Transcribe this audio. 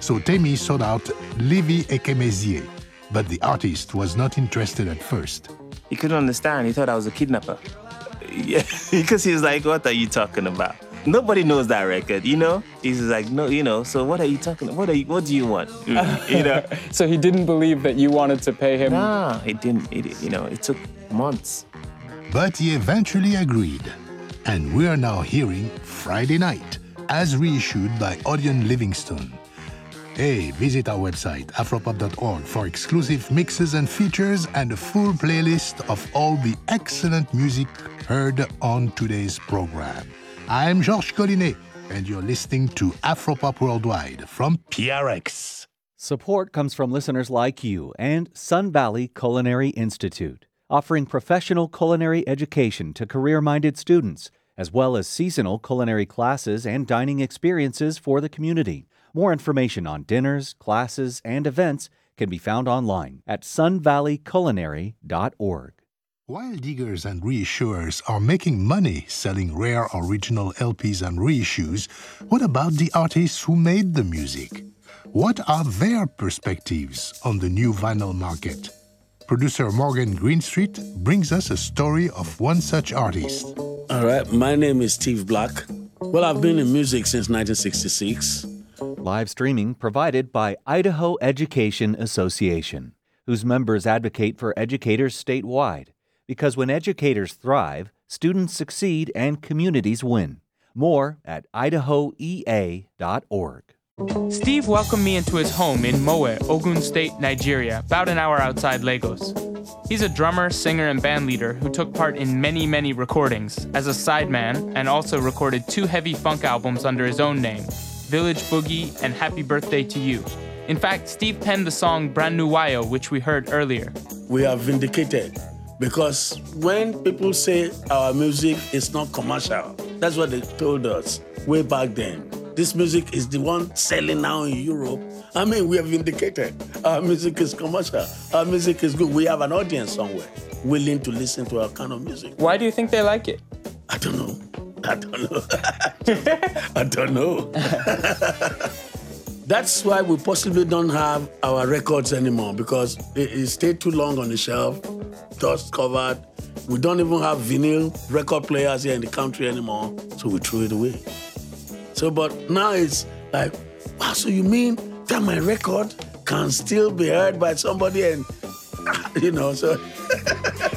So Temi sought out Livy Ekemezie, but the artist was not interested at first. He couldn't understand. He thought I was a kidnapper. Yeah, because he was like, what are you talking about? Nobody knows that record, you know? He's like, no, you know, so what are you talking about? What do you want? You know? So he didn't believe that you wanted to pay him? Nah, he didn't. It took months. But he eventually agreed. And we are now hearing Friday Night, as reissued by Odeon Livingston. Hey, visit our website, afropop.org, for exclusive mixes and features and a full playlist of all the excellent music heard on today's program. I'm Georges Collinet, and you're listening to Afropop Worldwide from PRX. Support comes from listeners like you and Sun Valley Culinary Institute, offering professional culinary education to career-minded students, as well as seasonal culinary classes and dining experiences for the community. More information on dinners, classes, and events can be found online at sunvalleyculinary.org. While diggers and reissuers are making money selling rare original LPs and reissues, what about the artists who made the music? What are their perspectives on the new vinyl market? Producer Morgan Greenstreet brings us a story of one such artist. All right, my name is Steve Black. Well, I've been in music since 1966. Live streaming provided by Idaho Education Association, whose members advocate for educators statewide. Because when educators thrive, students succeed and communities win. More at idahoea.org. Steve welcomed me into his home in Mowe, Ogun State, Nigeria, about an hour outside Lagos. He's a drummer, singer, and band leader who took part in many, many recordings as a sideman and also recorded 2 heavy funk albums under his own name, Village Boogie and Happy Birthday to You. In fact, Steve penned the song Brand New Wayo, which we heard earlier. We are vindicated because when people say our music is not commercial, that's what they told us way back then. This music is the one selling now in Europe. I mean, we are vindicated. Our music is commercial. Our music is good. We have an audience somewhere willing to listen to our kind of music. Why do you think they like it? I don't know. I don't know. That's why we possibly don't have our records anymore, because it stayed too long on the shelf, dust covered. We don't even have vinyl record players here in the country anymore, so we threw it away. So, but now it's like, wow, so you mean that my record can still be heard by somebody and, so